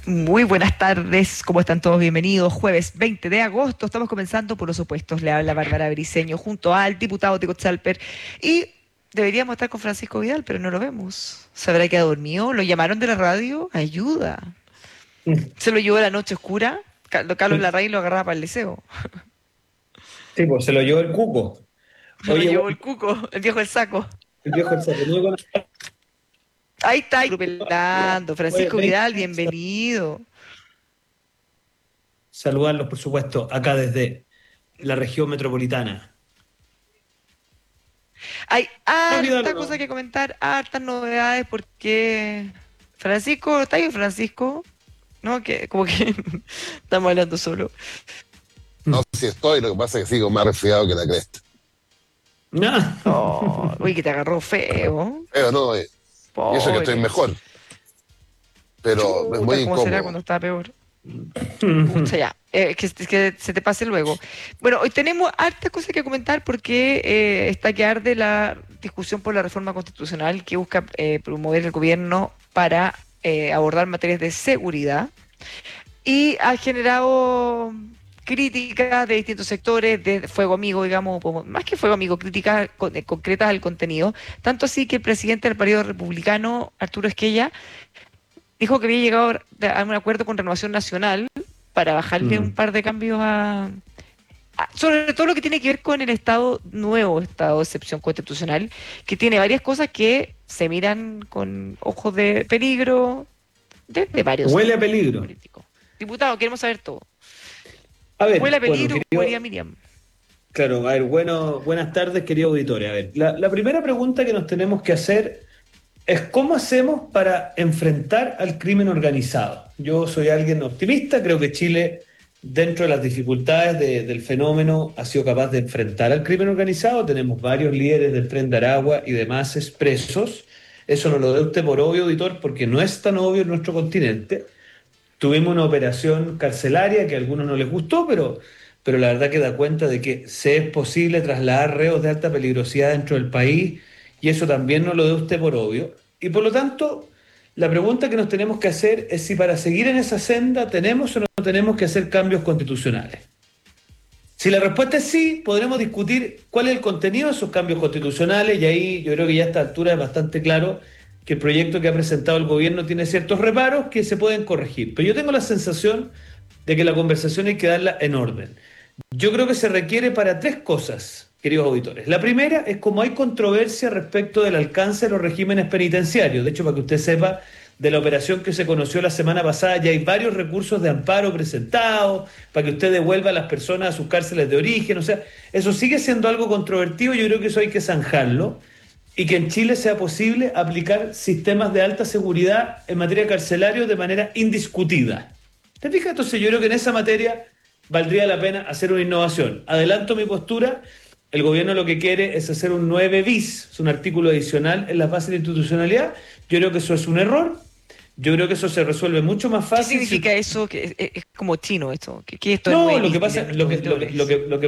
Muy buenas tardes, ¿cómo están todos? Bienvenidos. Jueves 20 de agosto, estamos comenzando por los opuestos. Le habla Bárbara Briceño junto al diputado Tico Chalper y deberíamos estar con Francisco Vidal, pero no lo vemos. ¿Se habrá quedado dormido? ¿Lo llamaron de la radio? Ayuda. ¿Se lo llevó la noche oscura? Carlos Larraín lo agarraba para el liceo. Sí, pues se lo llevó el cuco. Se lo Oye, llevó bueno, el cuco, el viejo del saco. el viejo el saco, muy buena Ahí está, pelando. Oye, Francisco 20 Vidal, bienvenido. saludarlos, por supuesto, acá desde la región metropolitana. Hay ¿No, Vidal, o harta cosa no? que comentar, hartas novedades, porque Francisco, ¿está ahí Francisco? ¿No? Que como que estamos hablando solo. No sé si estoy, lo que pasa es que sigo más resfriado que la cresta. No. Oh, uy, que te agarró feo. Pero no, y eso que estoy Pobre. mejor, pero es muy Chuta, ¿cómo será incómodo. cuando está peor? Pucha, ya. Que se te pase luego. Bueno, hoy tenemos hartas cosas que comentar porque está que arde la discusión por la reforma constitucional que busca promover el gobierno para abordar materias de seguridad y ha generado críticas de distintos sectores, de Fuego Amigo, digamos, más que Fuego Amigo, críticas concretas al contenido. Tanto así que el presidente del Partido Republicano, Arturo Esquella, dijo que había llegado a un acuerdo con Renovación Nacional para bajarle un Mm. par de cambios sobre todo lo que tiene que ver con el nuevo estado de excepción constitucional, que tiene varias cosas que se miran con ojos de peligro desde varios Huele a sectores peligro. políticos. Diputado, queremos saber todo. A ¿Huele ver, a bueno, peligro, como diría querido, Miriam? claro, a ver, bueno, buenas tardes, querido auditorio. A ver, la primera pregunta que nos tenemos que hacer es cómo hacemos para enfrentar al crimen organizado. Yo soy alguien optimista, creo que Chile, dentro de las dificultades del fenómeno, ha sido capaz de enfrentar al crimen organizado. Tenemos varios líderes del Tren de Aragua y demás expresos. Eso no lo dé usted por obvio, auditor, porque no es tan obvio en nuestro continente. Tuvimos una operación carcelaria que a algunos no les gustó, pero la verdad que da cuenta de que se es posible trasladar reos de alta peligrosidad dentro del país y eso también no lo dé usted por obvio. Y por lo tanto, la pregunta que nos tenemos que hacer es si para seguir en esa senda tenemos o no tenemos que hacer cambios constitucionales. Si la respuesta es sí, podremos discutir cuál es el contenido de esos cambios constitucionales y ahí yo creo que ya a esta altura es bastante claro que el proyecto que ha presentado el gobierno tiene ciertos reparos que se pueden corregir. Pero yo tengo la sensación de que la conversación hay que darla en orden. Yo creo que se requiere para tres cosas, queridos auditores. La primera es como hay controversia respecto del alcance de los regímenes penitenciarios. De hecho, para que usted sepa, de la operación que se conoció la semana pasada, ya hay varios recursos de amparo presentados para que usted devuelva a las personas a sus cárceles de origen. O sea, eso sigue siendo algo controvertido. Yo creo que eso hay que zanjarlo y que en Chile sea posible aplicar sistemas de alta seguridad en materia carcelaria de manera indiscutida. ¿Te fijas? Entonces yo creo que en esa materia valdría la pena hacer una innovación. Adelanto mi postura, el gobierno lo que quiere es hacer un 9 bis, es un artículo adicional en las bases de institucionalidad. Yo creo que eso es un error, yo creo que eso se resuelve mucho más ¿Qué fácil si... significa eso? Que es como chino esto. ¿Qué es esto del No, nueve lo que bis? pasa, Dirían nuestros auditores. lo que